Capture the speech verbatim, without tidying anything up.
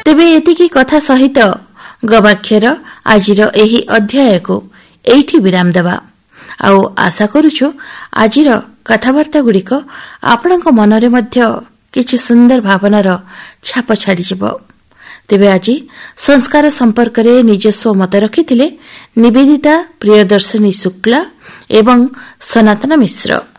ତେବେ ଏତିକି କଥା ସହିତ ଗବାକ୍ଷର ଆଜିର ଏହି ଅଧ୍ୟାୟକୁ ଏଇଠି ବିରାମ ଦେବା। ଆଉ ଆଶା କରୁଛୁ ଆଜିର କଥାବାର୍ତ୍ତା ଗୁଡ଼ିକ ଆପଣଙ୍କ ମନରେ ମଧ୍ୟ କିଛି ସୁନ୍ଦର ଭାବନାର ଛାପ ଛାଡ଼ିଯିବ। ତେବେ ଆଜି ସଂସ୍କାର ସମ୍ପର୍କରେ ନିଜସ୍ୱ ମତ ରଖିଥିଲେ ନିବେଦିତା ପ୍ରିୟଦର୍ଶିନୀ ଶୁକ୍ଲା ଏବଂ ସନାତନ ମିଶ୍ର।